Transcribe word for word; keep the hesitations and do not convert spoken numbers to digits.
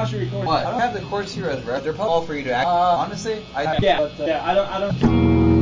pause your recording. What? I don't have the chords here. They're all for you to act. Uh, honestly, I yeah, but, uh, yeah, I don't, I don't.